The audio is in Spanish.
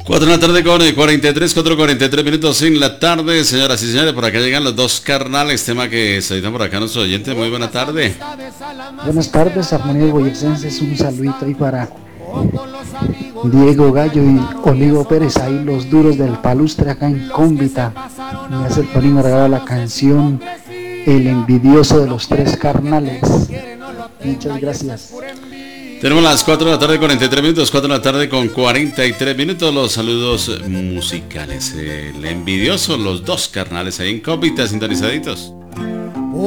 4 de la tarde con 43 minutos en la tarde, señoras y señores, por acá llegan los dos carnales, tema que se editan por acá nuestros oyentes. Muy buena tarde. Buenas tardes, Armonía Boyacenses, un saludito ahí para Diego Gallo y Olivo Pérez, ahí los duros del palustre acá en Cómbita. Me hace el Polín, me regala la canción El envidioso de los tres carnales. Muchas gracias. Tenemos las 4 de la tarde 43 minutos, 4 de la tarde con 43 minutos, los saludos musicales. El envidioso, los dos carnales ahí en Cómbita, sintonizaditos.